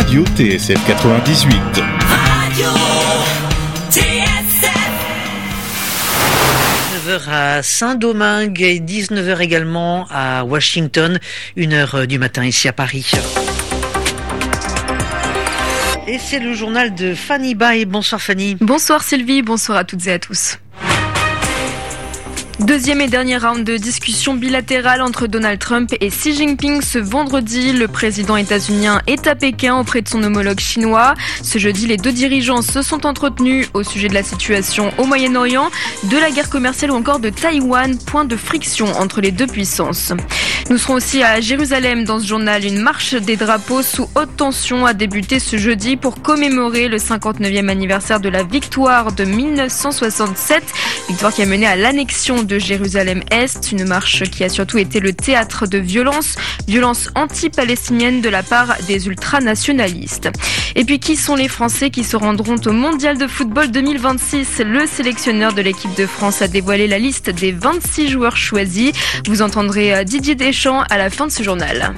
Radio TSF 98. Radio TSF. 19h à Saint-Domingue et 19h également à Washington, 1h du matin ici à Paris. Et c'est le journal de Fanny Bay. Bonsoir Fanny. Bonsoir Sylvie, bonsoir à toutes et à tous. Deuxième et dernier round de discussion bilatérale entre Donald Trump et Xi Jinping ce vendredi. Le président états-unien est à Pékin auprès de son homologue chinois. Ce jeudi, les deux dirigeants se sont entretenus au sujet de la situation au Moyen-Orient, de la guerre commerciale ou encore de Taïwan, point de friction entre les deux puissances. Nous serons aussi à Jérusalem dans ce journal. Une marche des drapeaux sous haute tension a débuté ce jeudi pour commémorer le 59e anniversaire de la victoire de 1967. Victoire qui a mené à l'annexion de Jérusalem-Est, une marche qui a surtout été le théâtre de violences anti-palestiniennes de la part des ultranationalistes. Et puis qui sont les Français qui se rendront au Mondial de football 2026 ? Le sélectionneur de l'équipe de France a dévoilé la liste des 26 joueurs choisis. Vous entendrez Didier Deschamps à la fin de ce journal.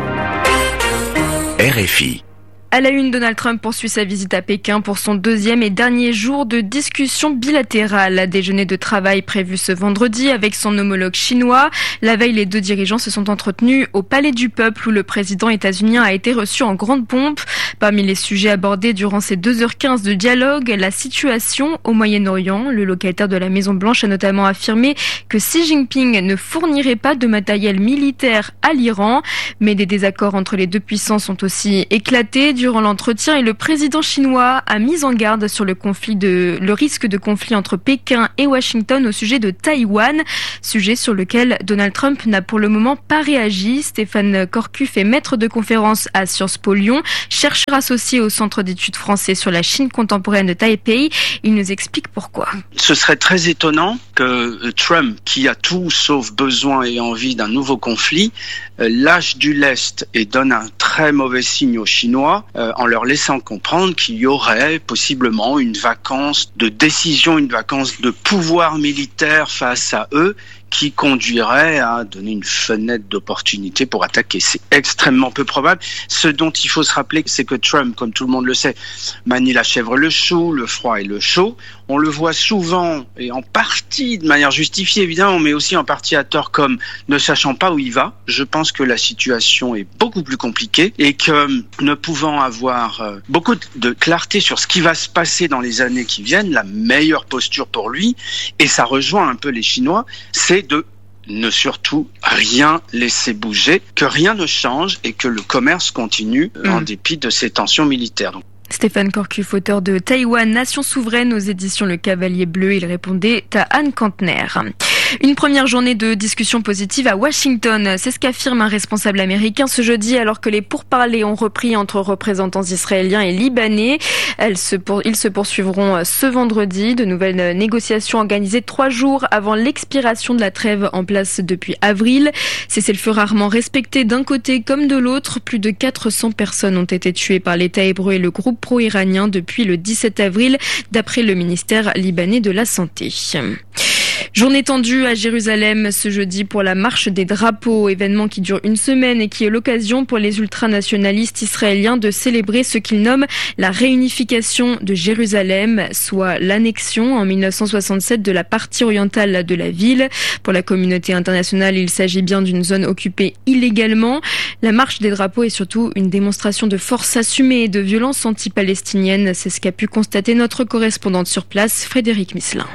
RFI. À la une, Donald Trump poursuit sa visite à Pékin pour son deuxième et dernier jour de discussion bilatérale. Déjeuner de travail prévu ce vendredi avec son homologue chinois. La veille, les deux dirigeants se sont entretenus au Palais du Peuple où le président états-unien a été reçu en grande pompe. Parmi les sujets abordés durant ces 2h15 de dialogue, la situation au Moyen-Orient. Le locataire de la Maison-Blanche a notamment affirmé que Xi Jinping ne fournirait pas de matériel militaire à l'Iran. Mais des désaccords entre les deux puissances ont aussi éclaté durant l'entretien et le président chinois a mis en garde sur le risque de conflit entre Pékin et Washington au sujet de Taïwan, sujet sur lequel Donald Trump n'a pour le moment pas réagi. Stéphane Corcuff est maître de conférence à Sciences Po Lyon, chercheur associé au Centre d'études français sur la Chine contemporaine de Taipei. Il nous explique pourquoi. Ce serait très étonnant que Trump, qui a tout sauf besoin et envie d'un nouveau conflit, lâche du lest et donne un très mauvais signe aux Chinois en leur laissant comprendre qu'il y aurait possiblement une vacance de décision, une vacance de pouvoir militaire face à eux qui conduirait à donner une fenêtre d'opportunité pour attaquer. C'est extrêmement peu probable. Ce dont il faut se rappeler, c'est que Trump, comme tout le monde le sait, manie la chèvre le chou, le froid et le chaud. On le voit souvent, et en partie de manière justifiée évidemment, mais aussi en partie à tort, comme ne sachant pas où il va. Je pense que la situation est beaucoup plus compliquée et que ne pouvant avoir beaucoup de clarté sur ce qui va se passer dans les années qui viennent, la meilleure posture pour lui, et ça rejoint un peu les Chinois, c'est de ne surtout rien laisser bouger, que rien ne change et que le commerce continue en dépit de ces tensions militaires. Stéphane Corcuff, auteur de Taïwan, Nation souveraine aux éditions Le Cavalier Bleu, il répondait à Anne Kantner. Une première journée de discussion positive à Washington, c'est ce qu'affirme un responsable américain ce jeudi alors que les pourparlers ont repris entre représentants israéliens et libanais. Ils se poursuivront ce vendredi. De nouvelles négociations organisées 3 jours avant l'expiration de la trêve en place depuis avril. Cessez-le-feu rarement respecté d'un côté comme de l'autre. Plus de 400 personnes ont été tuées par l'État hébreu et le groupe pro-iranien depuis le 17 avril, d'après le ministère libanais de la Santé. Journée tendue à Jérusalem ce jeudi pour la marche des drapeaux, événement qui dure une semaine et qui est l'occasion pour les ultranationalistes israéliens de célébrer ce qu'ils nomment la réunification de Jérusalem, soit l'annexion en 1967 de la partie orientale de la ville. Pour la communauté internationale, il s'agit bien d'une zone occupée illégalement. La marche des drapeaux est surtout une démonstration de force assumée et de violence anti-palestinienne. C'est ce qu'a pu constater notre correspondante sur place, Frédéric Misselin.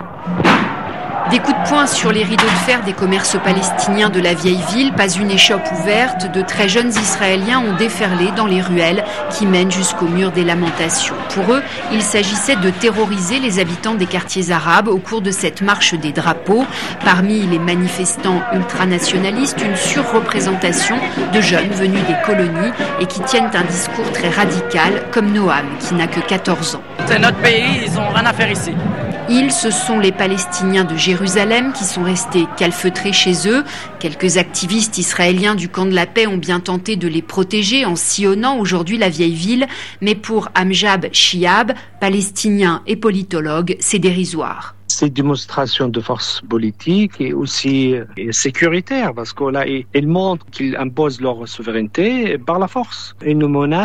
Des coups de poing sur les rideaux de fer des commerces palestiniens de la vieille ville, pas une échoppe ouverte, de très jeunes Israéliens ont déferlé dans les ruelles qui mènent jusqu'au mur des lamentations. Pour eux, il s'agissait de terroriser les habitants des quartiers arabes au cours de cette marche des drapeaux. Parmi les manifestants ultranationalistes, une surreprésentation de jeunes venus des colonies et qui tiennent un discours très radical, comme Noam, qui n'a que 14 ans. C'est notre pays, ils n'ont rien à faire ici. Ils, ce sont les Palestiniens de Jérusalem qui sont restés calfeutrés chez eux. Quelques activistes israéliens du camp de la paix ont bien tenté de les protéger en sillonnant aujourd'hui la vieille ville. Mais pour Amjad Chiab, palestinien et politologue, c'est dérisoire. Ces démonstrations de force politique et aussi sécuritaire, parce que là, ils montrent qu'ils imposent leur souveraineté par la force. Ils nous menacent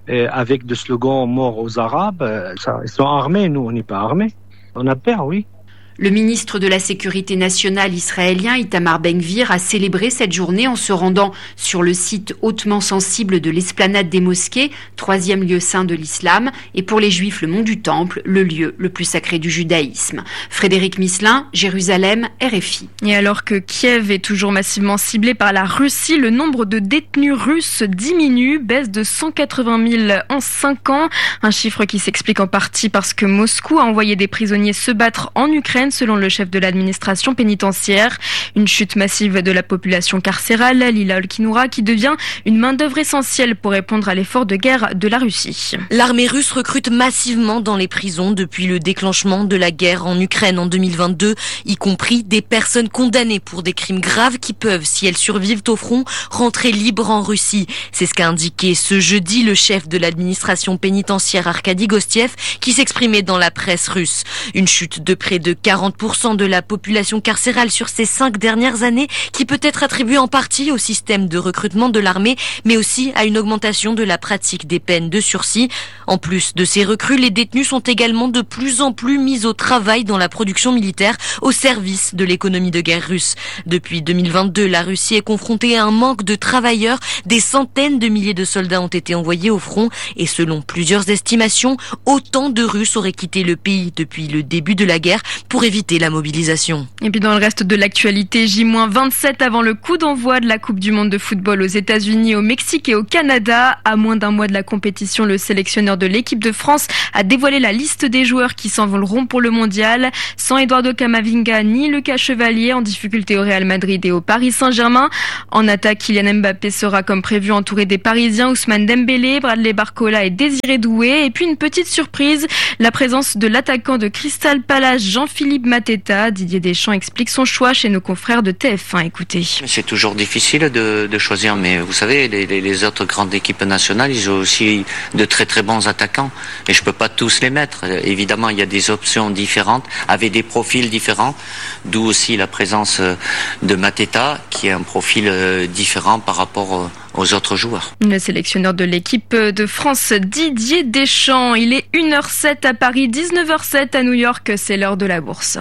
avec des slogans morts aux Arabes. Ils sont armés, nous on n'est pas armés. On a peur, oui. Le ministre de la Sécurité nationale israélien Itamar Ben-Gvir a célébré cette journée en se rendant sur le site hautement sensible de l'esplanade des mosquées, 3e lieu saint de l'islam, et pour les Juifs le mont du Temple, le lieu le plus sacré du judaïsme. Frédéric Misselin, Jérusalem, RFI. Et alors que Kiev est toujours massivement ciblé par la Russie, le nombre de détenus russes diminue, baisse de 180 000 en 5 ans. Un chiffre qui s'explique en partie parce que Moscou a envoyé des prisonniers se battre en Ukraine, selon le chef de l'administration pénitentiaire. Une chute massive de la population carcérale, Lila Olkinoura, qui devient une main-d'œuvre essentielle pour répondre à l'effort de guerre de la Russie. L'armée russe recrute massivement dans les prisons depuis le déclenchement de la guerre en Ukraine en 2022, y compris des personnes condamnées pour des crimes graves qui peuvent, si elles survivent au front, rentrer libres en Russie. C'est ce qu'a indiqué ce jeudi le chef de l'administration pénitentiaire Arkady Gostiev, qui s'exprimait dans la presse russe. Une chute de près de 40% de la population carcérale sur ces 5 dernières années, qui peut être attribuée en partie au système de recrutement de l'armée, mais aussi à une augmentation de la pratique des peines de sursis. En plus de ces recrues, les détenus sont également de plus en plus mis au travail dans la production militaire, au service de l'économie de guerre russe. Depuis 2022, la Russie est confrontée à un manque de travailleurs. Des centaines de milliers de soldats ont été envoyés au front et selon plusieurs estimations, autant de Russes auraient quitté le pays depuis le début de la guerre pour éviter la mobilisation. Et puis dans le reste de l'actualité, J-27 avant le coup d'envoi de la Coupe du Monde de football aux États-Unis, au Mexique et au Canada. À moins d'un mois de la compétition, le sélectionneur de l'équipe de France a dévoilé la liste des joueurs qui s'envoleront pour le mondial. Sans Eduardo Camavinga ni Lucas Chevalier, en difficulté au Real Madrid et au Paris Saint-Germain. En attaque, Kylian Mbappé sera comme prévu entouré des Parisiens Ousmane Dembélé, Bradley Barcola et Désiré Doué. Et puis une petite surprise, la présence de l'attaquant de Crystal Palace, Jean-Philippe Mateta. Didier Deschamps explique son choix chez nos confrères de TF1. Écoutez. C'est toujours difficile de choisir, mais vous savez, les autres grandes équipes nationales, ils ont aussi de très très bons attaquants. Et je peux pas tous les mettre. Évidemment, il y a des options différentes, avec des profils différents, d'où aussi la présence de Mateta, qui est un profil différent par rapport aux autres joueurs. Le sélectionneur de l'équipe de France, Didier Deschamps. Il est 1h07 à Paris, 19h07 à New York. C'est l'heure de la bourse.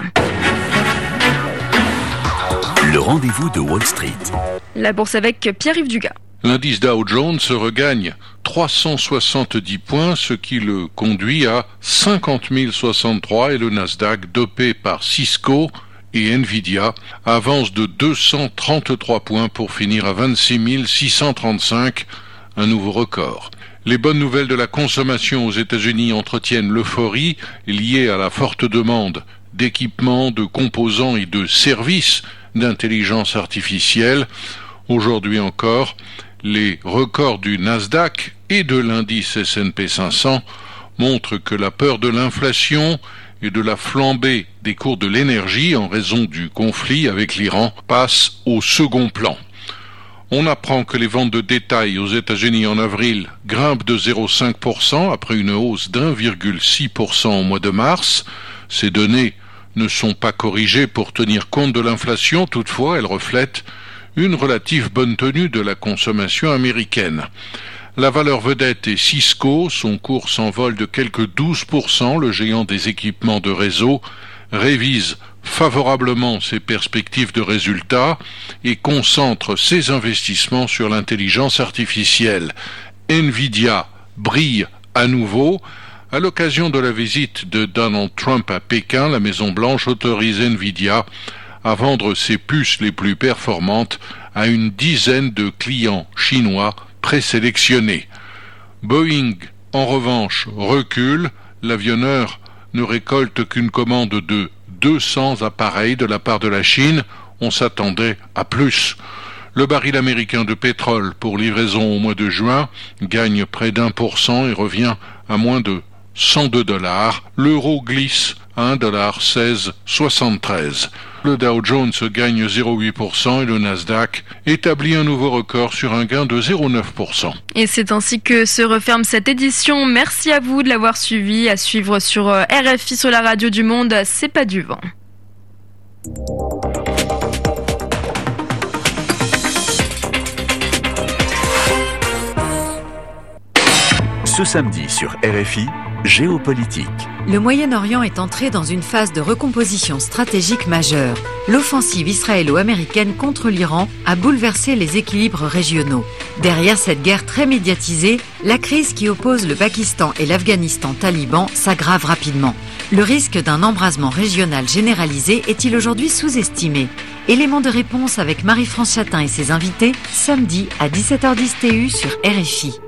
Le rendez-vous de Wall Street. La bourse avec Pierre-Yves Dugas. L'indice Dow Jones regagne 370 points, ce qui le conduit à 50 063 et le Nasdaq, dopé par Cisco et Nvidia, avance de 233 points pour finir à 26 635, un nouveau record. Les bonnes nouvelles de la consommation aux États-Unis entretiennent l'euphorie liée à la forte demande d'équipements, de composants et de services d'intelligence artificielle. Aujourd'hui encore, les records du Nasdaq et de l'indice S&P 500 montrent que la peur de l'inflation et de la flambée des cours de l'énergie en raison du conflit avec l'Iran passe au second plan. On apprend que les ventes de détail aux États-Unis en avril grimpent de 0,5% après une hausse d'1,6% au mois de mars. Ces données ne sont pas corrigées pour tenir compte de l'inflation, toutefois elles reflètent une relative bonne tenue de la consommation américaine. La valeur vedette est Cisco, son cours s'envole de quelques 12%, le géant des équipements de réseau révise favorablement ses perspectives de résultats et concentre ses investissements sur l'intelligence artificielle. Nvidia brille à nouveau. À l'occasion de la visite de Donald Trump à Pékin, la Maison-Blanche autorise Nvidia à vendre ses puces les plus performantes à une dizaine de clients chinois présélectionnés. Boeing, en revanche, recule. L'avionneur ne récolte qu'une commande de 200 appareils de la part de la Chine. On s'attendait à plus. Le baril américain de pétrole pour livraison au mois de juin gagne près d'1% et revient à moins de $102. L'euro glisse à 1,1673. Le Dow Jones gagne 0,8% et le Nasdaq établit un nouveau record sur un gain de 0,9%. Et c'est ainsi que se referme cette édition. Merci à vous de l'avoir suivi. À suivre sur RFI, sur la radio du monde, c'est pas du vent. Ce samedi sur RFI, Géopolitique. Le Moyen-Orient est entré dans une phase de recomposition stratégique majeure. L'offensive israélo-américaine contre l'Iran a bouleversé les équilibres régionaux. Derrière cette guerre très médiatisée, la crise qui oppose le Pakistan et l'Afghanistan taliban s'aggrave rapidement. Le risque d'un embrasement régional généralisé est-il aujourd'hui sous-estimé ? Élément de réponse avec Marie-France Chatin et ses invités, samedi à 17h10 TU sur RFI.